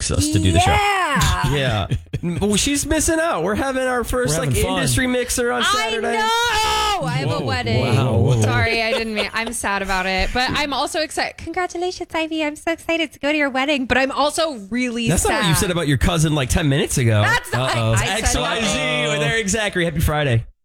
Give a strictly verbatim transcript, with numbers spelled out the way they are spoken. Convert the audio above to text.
likes us to do the show. Yeah. Yeah. Well, she's missing out. We're having our first We're like having fun. industry mixer on Saturday. I know. I have Whoa, a wedding. wow. Sorry, I didn't mean. I'm sad about it, but I'm also excited. Congratulations, Ivy. I'm so excited to go to your wedding, but I'm also really That's sad. not what you said about your cousin like ten minutes ago. That's not. Uh-oh. I said X Y Z nothing. with Eric Zachary. Happy Friday.